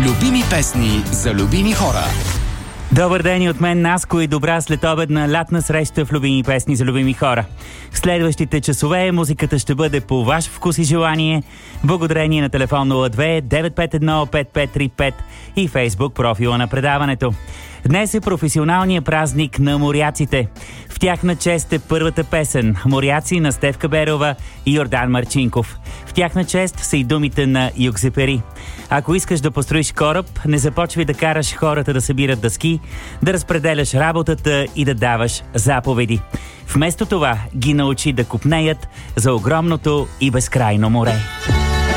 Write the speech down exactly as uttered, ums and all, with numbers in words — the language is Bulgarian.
Любими песни за любими хора. Добър ден и от мен, Наско, и добра следобедна лятна среща в Любими песни за любими хора. В следващите часове музиката ще бъде по ваш вкус и желание, благодарение на телефон нула две девет пет едно пет пет три пет и Фейсбук профила на предаването. Днес е професионалният празник на моряците. В тяхна чест е първата песен «Моряци» на Стефка Берова и Йордан Марчинков. В тяхна чест са и думите на Юкзепери. Ако искаш да построиш кораб, не започвай да караш хората да събират дъски, да разпределяш работата и да даваш заповеди. Вместо това ги научи да копнеят за огромното и безкрайно море.